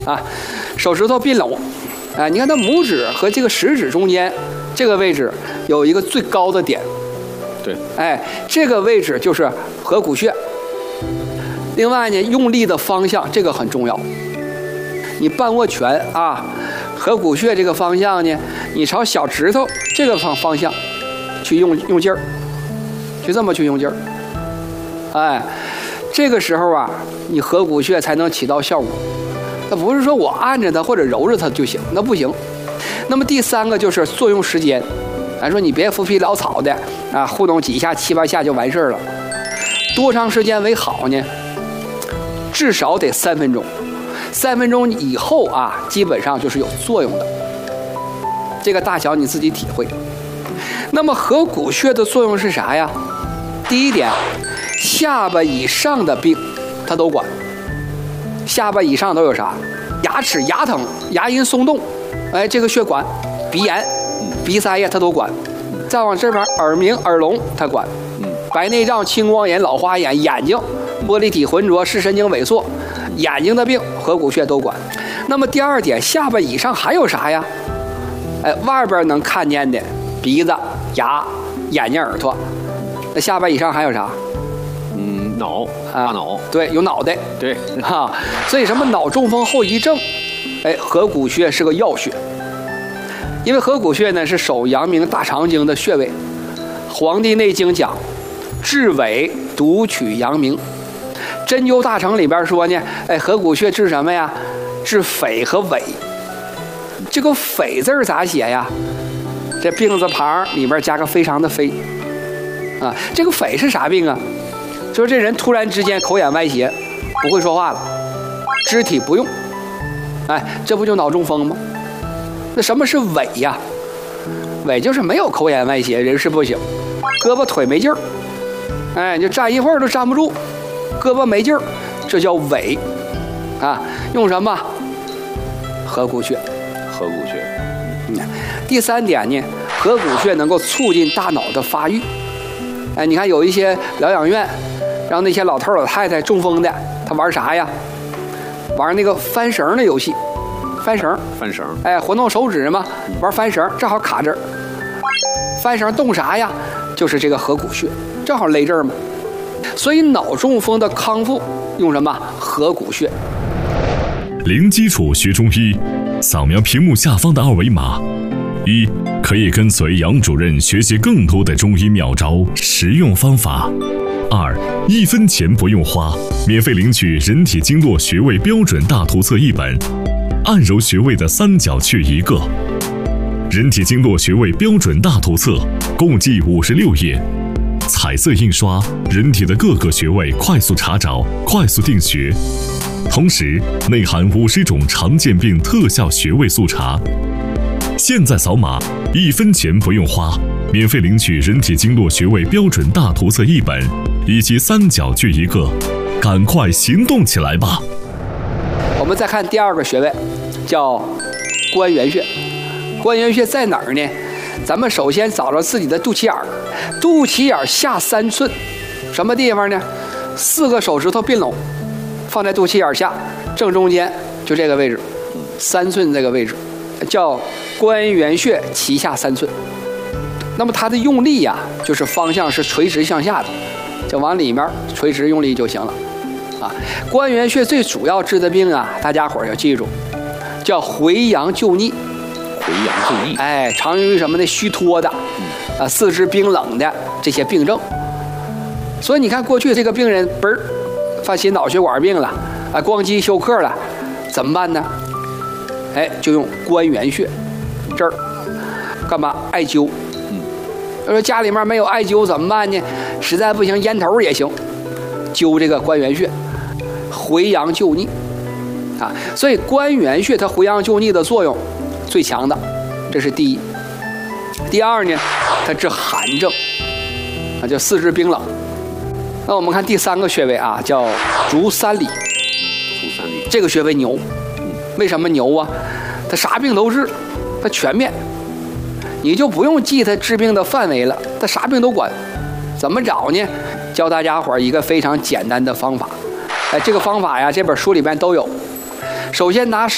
啊，手指头并拢，哎，你看它拇指和这个食指中间这个位置有一个最高的点， 对， 哎，这个位置就是合谷穴。另外呢，用力的方向这个很重要。你半握拳啊，合谷穴这个方向呢，你朝小指头这个方向去用劲儿，就这么去用劲儿，哎，这个时候啊，你合谷穴才能起到效果。那不是说我按着它或者揉着它就行，那不行。那么第三个就是作用时间，咱说你别浮皮潦草的啊，糊弄几下7、8下就完事儿了。多长时间为好呢？至少得3分钟，3分钟以后啊，基本上就是有作用的。这个大小你自己体会。那么合谷穴的作用是啥呀？第一点，下巴以上的病它都管。下巴以上都有啥？牙齿牙疼、牙龈松动，哎，这个穴管。鼻炎、鼻塞呀，它都管。再往这边，耳鸣、耳聋它管。白内障、青光眼、老花眼、眼睛、玻璃体浑浊、视神经萎缩，眼睛的病合谷穴都管。那么第二点，下巴以上还有啥呀？哎，外边能看见的鼻子、牙、眼睛、耳朵，那下巴以上还有啥？ 脑，大脑， 对，有脑袋， 对， 哈，所以什么脑中风后遗症，哎，合谷穴是个要穴，因为合谷穴呢是手阳明大肠经的穴位，《黄帝内经》讲，治痿独取阳明，《针灸大成》里边说呢，哎，合谷穴治什么呀？治痿和痿。这个痿字咋写呀？这病字旁里边加个非常的非，啊，这个痿是啥病啊？就是这人突然之间口眼歪斜，不会说话了，肢体不用，哎，这不就脑中风吗？那什么是痿呀？痿就是没有口眼歪斜，人事不省，胳膊腿没劲儿，哎，你就站一会儿都站不住，胳膊没劲儿，这叫痿啊。用什么？合谷穴。 合谷穴。 第三点呢，合谷穴能够促进大脑的发育。哎，你看有一些疗养院，让那些老头老太太中风的，他玩啥呀？玩那个翻绳的游戏，翻绳，哎，活动手指嘛，玩翻绳，正好卡这儿。翻绳动啥呀？就是这个合谷穴，正好勒这儿嘛。所以脑中风的康复用什么？合谷穴。 零基础学中医，扫描屏幕下方的2维码。1. 可以跟随杨主任学习更多的中医妙招、实用方法。2. 1分钱不用花，免费领取人体经络穴位标准大图册1本，按揉穴位的3角穴1个。人体经络穴位标准大图册共计56页，彩色印刷，人体的各个穴位快速查找、快速定穴，同时内含50种常见病特效穴位速查。现在扫码，1分钱不用花，免费领取人体经络穴位标准大图册1本，以及3角穴1个，赶快行动起来吧！ 我们再看第2个穴位，叫关元穴。关元穴在哪儿呢？咱们首先找着自己的肚脐眼儿，肚脐眼下3寸，什么地方呢？4个手指头并拢，放在肚脐眼下正中间，就这个位置，3寸这个位置，叫关元穴脐下3寸。那么它的用力呀，就是方向是垂直向下的，就往里面垂直用力就行了。啊，关元穴最主要治的病啊，大家伙儿要记住，叫回阳救逆。 回阳救逆， 哎，常用于什么呢？虚脱的，啊，四肢冰冷的这些病症。所以你看，过去这个病人嘣儿犯心脑血管病了，啊，光肌休克了，怎么办呢？哎，就用关元穴这儿干嘛？艾灸。要说家里面没有艾灸怎么办呢？实在不行，烟头也行，灸这个关元穴，回阳救逆啊。所以关元穴它回阳救逆的作用最强的，这是第一。第二呢，它治寒症啊，叫四肢冰冷。那我们看第3个穴位啊，叫足三里。这个穴位牛，为什么牛啊？它啥病都治，它全面，你就不用记它治病的范围了，它啥病都管。怎么找呢？教大家伙一个非常简单的方法。哎，这个方法呀，这本书里边都有。首先拿